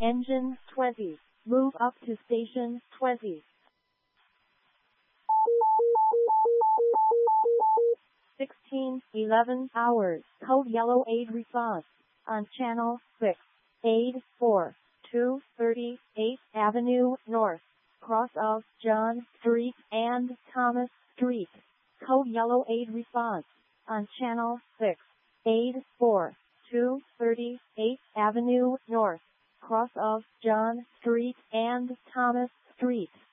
Engine 20. Move up to station 20. 16:11 hours. Code yellow aid response. On channel 6. Aid 4. 238 Avenue North. Cross of John Street and Thomas Street. Code yellow aid response. On channel 6. Aid 4. 238 Avenue North. Cross of John Street and Thomas Street.